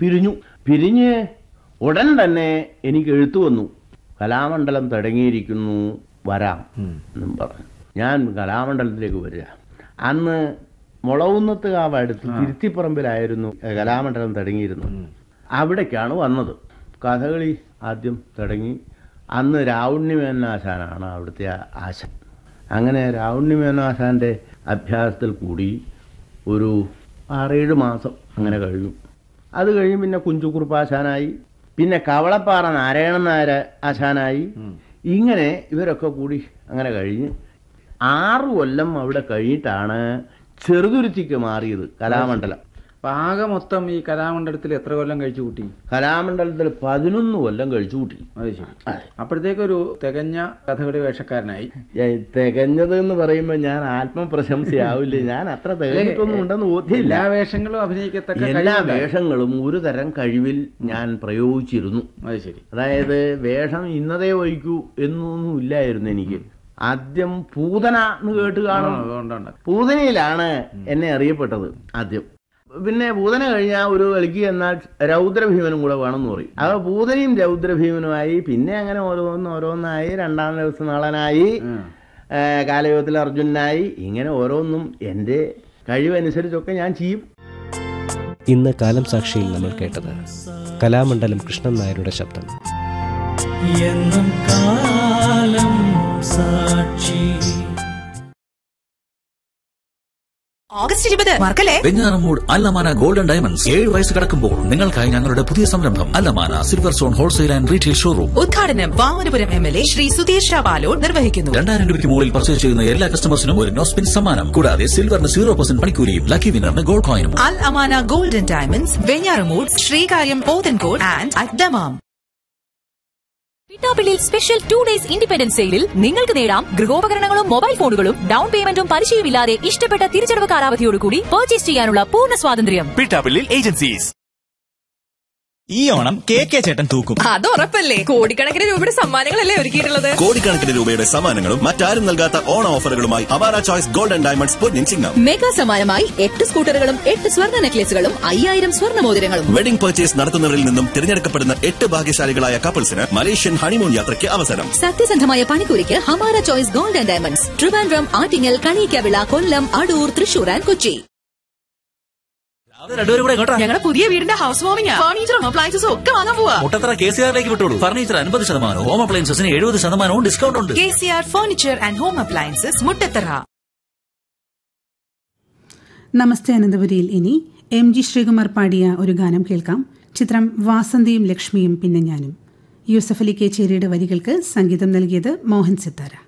പിരിഞ്ഞ് ഉടൻ തന്നെ എനിക്ക് എഴുത്തു വന്നു, കലാമണ്ഡലം തുടങ്ങിയിരിക്കുന്നു, വരാം എന്നും പറഞ്ഞു. ഞാൻ കലാമണ്ഡലത്തിലേക്ക് വരിക. അന്ന് മുളവുന്നത്ത് കാവ് അടുത്ത് തിരുത്തിപ്പറമ്പിലായിരുന്നു കലാമണ്ഡലം തുടങ്ങിയിരുന്നു. അവിടേക്കാണ് വന്നത്. കഥകളി ആദ്യം തുടങ്ങി. അന്ന് രാവുണ്ണിമേനോനാശാനാണ് അവിടുത്തെ ആശാൻ. അങ്ങനെ രാവുണ്ണിമേനോനാശാൻ്റെ അഭ്യാസത്തിൽ കൂടി ഒരു 6-7 മാസം അങ്ങനെ കഴിഞ്ഞു. അത് കഴിഞ്ഞ് പിന്നെ കുഞ്ചുകുറുപ്പാശാനായി, പിന്നെ കവളപ്പാറ നാരായണൻ നായർ ആശാനായി. ഇങ്ങനെ ഇവരൊക്കെ കൂടി അങ്ങനെ കഴിഞ്ഞ് 6 കൊല്ലം അവിടെ കഴിഞ്ഞിട്ടാണ് ചെറുതുരുത്തിക്ക് മാറിയത് കലാമണ്ഡലം. ആകെ മൊത്തം ഈ കലാമണ്ഡലത്തിൽ എത്ര കൊല്ലം കഴിച്ചു കൂട്ടി? കലാമണ്ഡലത്തിൽ 11 കൊല്ലം കഴിച്ചു കൂട്ടി. അത് ശരി. അപ്പോഴത്തേക്കൊരു തികഞ്ഞ കഥകളി വേഷക്കാരനായി. തികഞ്ഞത് എന്ന് പറയുമ്പോൾ ഞാൻ ആത്മപ്രശംസയാവില്ലേ, ഞാൻ അത്ര തികഞ്ഞിട്ടൊന്നും ഉണ്ടെന്ന് ബോധ്യമില്ല. എല്ലാ വേഷങ്ങളും അഭിനയിക്കത്തക്ക എല്ലാ വേഷങ്ങളും ഒരു തരം കഴിവിൽ ഞാൻ പ്രയോഗിച്ചിരുന്നു. അത് ശരി. അതായത് വേഷം ഇന്നതേ വഹിക്കൂ എന്നൊന്നും ഇല്ലായിരുന്നു എനിക്ക്. ആദ്യം പൂതന എന്ന് കേട്ട് കാണും. പൂതനയിലാണ് എന്നെ അറിയപ്പെട്ടത് ആദ്യം. പിന്നെ പൂതന കഴിഞ്ഞാൽ ഒരു കളിക്ക് എന്നാൽ രൗദ്രഭീമനും കൂടെ വേണമെന്ന് പറയും. അത് പൂതനയും രൗദ്രഭീമനുമായി. പിന്നെ അങ്ങനെ ഓരോന്നായി. 2-ാം ദിവസം നളനായി, കാലയുഗത്തിൽ അർജുനായി. ഇങ്ങനെ ഓരോന്നും എൻ്റെ കഴിവനുസരിച്ചൊക്കെ ഞാൻ ചെയ്യും. ഇന്ന് കാലം സാക്ഷിയിൽ നമ്മൾ കേട്ടത് കലാമണ്ഡലം കൃഷ്ണൻ നായരുടെ ശബ്ദം. ഓഗസ്റ്റ് 20 മറക്കല്ലേ. വെഞ്ഞാറമൂട് അല്ലമാന ഗോൾഡൻ ഡയമണ്ട്സ് 7 വയസ്സ് കടക്കുമ്പോൾ നിങ്ങൾക്കായി ഞങ്ങളുടെ പുതിയ സംരംഭം അല്ലമാന silver stone wholesale and retail showroom ഉദ്ഘാടനം വാമനപുരം MLA ശ്രീ സുധീർ ഷാബാലോഡ് നിർവഹിക്കുന്നു. 2000 രൂപയ്ക്ക് മുകളിൽ പർച്ചേസ് ചെയ്യുന്ന എല്ലാ കസ്റ്റമേഴ്സിനും ഒരു നോസ്പിൻ സമ്മാനം. കൂടാതെ സിൽവറിന് 0% പണിക്കൂലിയും lucky വിന്നറിന് gold കോയിനും. Al Amana golden diamonds, Venjaramoodu, Sreekaryam, Pothencode and at Dammam. പിട്ടാപ്പിള്ളിയിൽ special 2 days independence സെയിലിൽ നിങ്ങൾക്ക് നേടാം ഗൃഹോപകരണങ്ങളും മൊബൈൽ ഫോണുകളും ഡൗൺ പേയ്മെന്റും പലിശയുമില്ലാതെ ഇഷ്ടപ്പെട്ട തിരിച്ചടവ് കാലാവധിയോടുകൂടി പർച്ചേസ് ചെയ്യാനുള്ള പൂർണ്ണ സ്വാതന്ത്ര്യം. പിട്ടാപ്പിള്ളിയിൽ ഏജൻസീസ്. ഈ ഓണം KK ചേട്ടൻ തൂക്കും. അത് ഉറപ്പല്ലേ. കോടിക്കണക്കിന് രൂപയുടെ സമ്മാനങ്ങളല്ലേ ഒരുക്കിയിട്ടുള്ളത്. കോടിക്കണക്കിന് രൂപയുടെ സമ്മാനങ്ങളും മറ്റാരും നൽകാത്ത ഓണ ഓഫറുകളുമായി അവാര ചോയ്സ് ഗോൾഡൻ ഡയമണ്ട്സ് പൊന്നിൻ ചിഹ്നം. മെഗാ സമ്മാനമായി 8 സ്കൂട്ടറുകളും 8 സ്വർണ്ണ നെക്ലേസുകളും 5000 സ്വർണ്ണ മോതിരങ്ങളും. വെഡിംഗ് പർച്ചേസ് നടത്തുന്നവരിൽ നിന്നും തിരഞ്ഞെടുക്കപ്പെടുന്ന 8 ഭാഗ്യശാലികളായ കപ്പിൾസിന് മലേഷ്യൻ ഹണിമൂൺ യാത്രയ്ക്ക് അവസരം. സത്യസന്ധമായ പണിക്കൂലിക്ക് Hamara choice golden diamonds, Trivandrum, Attingal, Kaliyakkavilai, Kollam, Adoor, Thrissur and Kochi. ഞങ്ങളുടെ പുതിയ വീടിന്റെ ഹൗസ് വാമിംഗ്, ഫർണിച്ചറും അപ്ലയൻസസും ഒക്കെ വാങ്ങാൻ പോവാ. മുട്ടത്തറ KCR-ലേക്ക് വിട്ടോളൂ. ഫർണിച്ചർ 50%, ഹോം അപ്ലയൻസസിന് 70% ഡിസ്കൗണ്ട് ഉണ്ട്. KCR furniture and home appliances, Muttathara. നമസ്തേ അനന്തപുരിയിൽ ഇനി MG ശ്രീകുമാർ പാടിയ ഒരു ഗാനം കേൾക്കാം. ചിത്രം വാസന്തിയും ലക്ഷ്മിയും പിന്നെ ഞാനും. യൂസഫ് അലി കേച്ചേരിയുടെ വരികൾക്ക് സംഗീതം നൽകിയത് മോഹൻ സിത്താര.